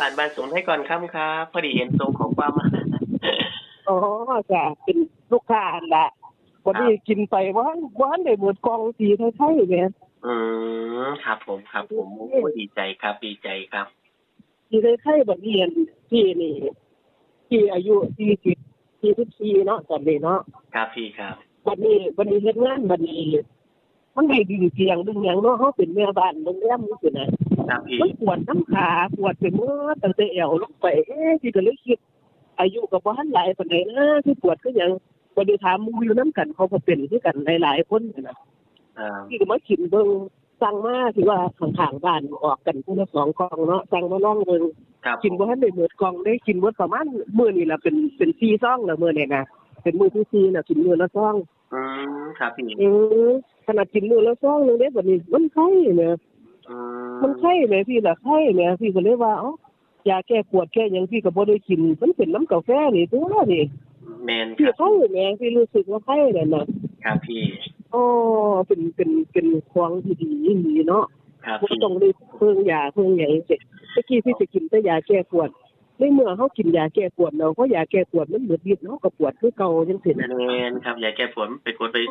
บ้านสวนให้ก่อนค่ำครับพอดีเห็นส่งของความมาอ๋อจ้ะเป็นลูกค้าอันละวันครับนี้กินไปว่าได้หมดกองสีไทยๆเนี่ยอืครับผมครับผมโอ้ดีใจครับดีใจครับสีไทยๆบัดนี้พี่นี่ที่อายุ44เนาะตอนนี้เนาะครับพี่ครับบัดนี้เฮ็ดงานบัดนี้มันได้ดึงเตียงดึงหยังเนาะเฮาเป็นแม่บ้านโรงแรมนี่สินะครับพี่มันปวดน้ำขาปวดไปหมดตั้งแต่เอวลงไปพี่ก็เลยคิดอายุก็บ่ทันหลายปานใดนะที่ปวดคือหยังบ่ได้ถามหมู่อยู่นำกันเขาก็เป็นคือกันหลายๆคนนั่นน่ะ พี่ก็มากินเบิ่งสั่งมาที่ว่าข้างๆบ้านออกกันคนละ2กล่องเนาะสั่งมาลองเบิ่งครับกินบ่ทันได้หมดกล่องได้กินเบิดประมาณมื้อนี้ล่ะเป็น4ซองแล้วมื้อนี้นะเป็นมื้อที่4น่ะกินมื้อละซองครับพี่อือขนาดกินมื้อละซองนึงเด้บัดนี้มันไข้แหมอืมันไข้แหมพี่ล่ะไข้แหมพี่ก็เลยว่าเอ้ายาแก้ปวดแก้หยังพี่ก็บ่ได้กินมันเป็นน้ำกาแฟนี่ตัวนี่แม่นคพี่รับไข้แหมพี่รู้สึกว่าไข้นั่นน่ะครับพี่อ๋อเป็นของที่ดีอีหลีเนาะครับบ่พี่ต้องได้เพิ่งยาเพิ่งหยังจังซี่ตะกี้พี่สิกินแต่ยาแก้ปวดในเมื่อเฮากินยาแก้ปวดแล้วเพราะยาแก้ปวดมันหมดฤทธิ์เนาะก็ปวดคือเก่าจังซี่น่ะแม่นครับยาแก้ปวดมันไปกดไป